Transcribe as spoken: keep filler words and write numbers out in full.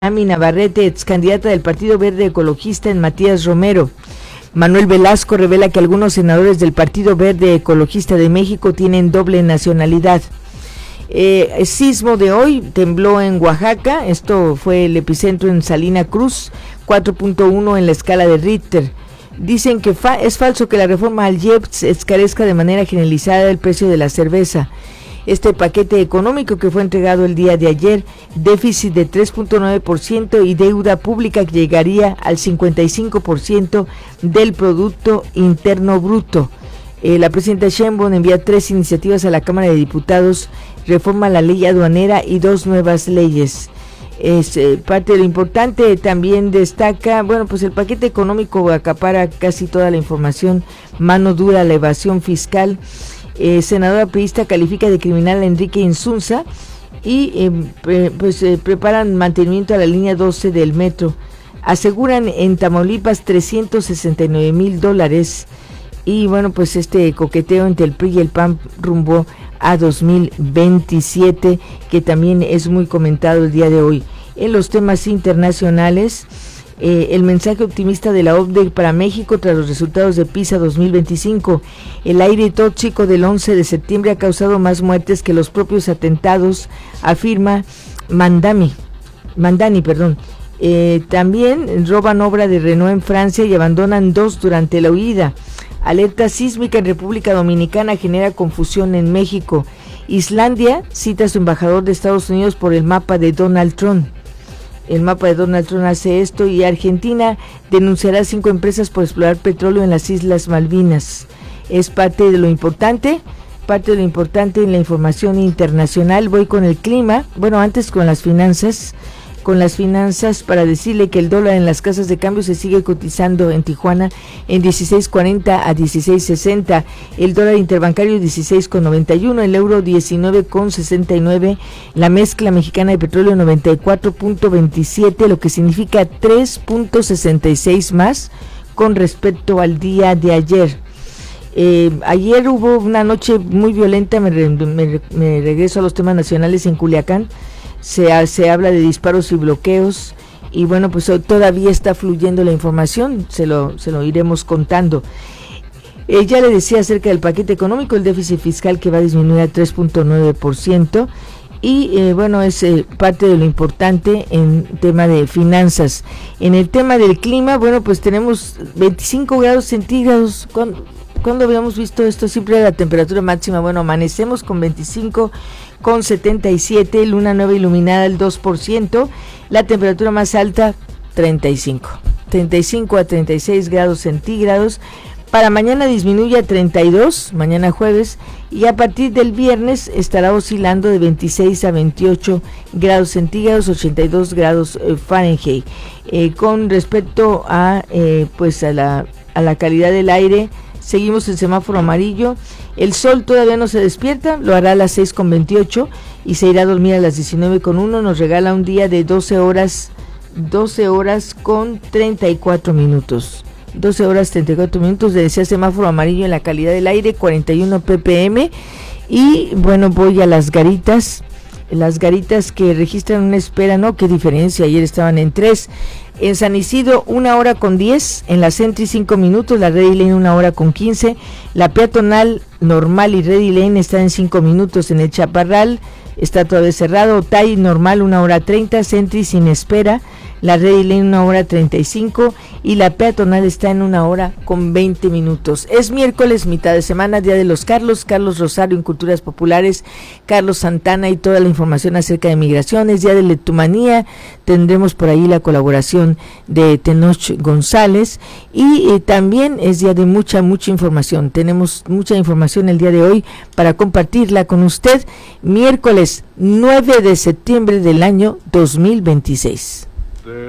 Ami Navarrete, ex candidata del Partido Verde Ecologista en Matías Romero. Manuel Velasco revela que algunos senadores del Partido Verde Ecologista de México tienen doble nacionalidad. Eh, el sismo de hoy tembló en Oaxaca, esto fue el epicentro en Salina Cruz, cuatro punto uno en la escala de Richter. Dicen que fa- es falso que la reforma al I E P S escarezca de manera generalizada el precio de la cerveza. Este paquete económico que fue entregado el día de ayer, déficit de tres punto nueve por ciento y deuda pública que llegaría al cincuenta y cinco por ciento del Producto Interno Bruto. Eh, la presidenta Sheinbaum envía tres iniciativas a la Cámara de Diputados, reforma la ley aduanera y dos nuevas leyes. Es eh, parte de lo importante. También destaca, bueno, pues el paquete económico acapara casi toda la información, mano dura, la evasión fiscal. Eh, senadora priista califica de criminal a Enrique Insunza y eh, pre, pues eh, preparan mantenimiento a la línea doce del metro. Aseguran en Tamaulipas trescientos sesenta y nueve mil dólares y bueno, pues este coqueteo entre el P R I y el P A N rumbo a dos mil veintisiete, que también es muy comentado el día de hoy. En los temas internacionales, Eh, el mensaje optimista de la O C D E para México tras los resultados de PISA dos mil veinticinco. El aire tóxico del once de septiembre ha causado más muertes que los propios atentados, afirma Mandami, Mandani. Perdón. Eh, también roban obra de Renault en Francia y abandonan dos durante la huida. Alerta sísmica en República Dominicana genera confusión en México. Islandia cita a su embajador de Estados Unidos por el mapa de Donald Trump. El mapa de Donald Trump hace esto y Argentina denunciará a cinco empresas por explorar petróleo en las Islas Malvinas. Es parte de lo importante, parte de lo importante en la información internacional. Voy con el clima, bueno, antes con las finanzas, con las finanzas para decirle que el dólar en las casas de cambio se sigue cotizando en Tijuana en dieciséis cuarenta a dieciséis sesenta, el dólar interbancario dieciséis noventa y uno, el euro diecinueve sesenta y nueve, la mezcla mexicana de petróleo noventa y cuatro veintisiete, lo que significa tres punto sesenta y seis más con respecto al día de ayer. Eh, ayer hubo una noche muy violenta, me, re, me, me regreso a los temas nacionales en Culiacán. Se, se habla de disparos y bloqueos y bueno, pues todavía está fluyendo la información, se lo, se lo iremos contando. Eh, ya le decía acerca del paquete económico, el déficit fiscal que va a disminuir al tres punto nueve por ciento y eh, bueno, es eh, parte de lo importante en tema de finanzas. En el tema del clima, bueno, pues tenemos veinticinco grados centígrados. ¿Cuándo, ¿cuándo habíamos visto esto? Siempre la temperatura máxima, bueno, amanecemos con veinticinco con setenta y siete, luna nueva iluminada al dos por ciento, la temperatura más alta treinta y cinco, treinta y cinco a treinta y seis grados centígrados. Para mañana disminuye a treinta y dos, mañana jueves, y a partir del viernes estará oscilando de veintiséis a veintiocho grados centígrados, ochenta y dos grados eh, Fahrenheit. Eh, con respecto a eh, pues a la a la calidad del aire, seguimos en semáforo amarillo. El sol todavía no se despierta, lo hará a las seis con veintiocho y se irá a dormir a las diecinueve con uno. Nos regala un día de doce horas, doce horas con treinta y cuatro minutos. doce horas treinta y cuatro minutos, le decía semáforo amarillo en la calidad del aire, cuarenta y uno ppm. Y bueno, voy a las garitas. Las garitas que registran una espera, ¿no? Qué diferencia, ayer estaban en tres. En San Isidro, una hora con diez, en la Sentry cinco minutos, la Ready Lane una hora con quince, la peatonal normal y Ready Lane está en cinco minutos, en el Chaparral está todavía cerrado, Tay normal una hora treinta, Sentry sin espera, la Ready Lane una hora treinta y cinco y la peatonal está en una hora con veinte minutos. Es miércoles, mitad de semana, Día de los Carlos, Carlos Rosario en Culturas Populares, Carlos Santana y toda la información acerca de migraciones, Día de Letumanía, tendremos por ahí la colaboración de Tenoch González y eh, también es día de mucha, mucha información. Tenemos mucha información el día de hoy para compartirla con usted, miércoles nueve de septiembre del año dos mil veintiséis.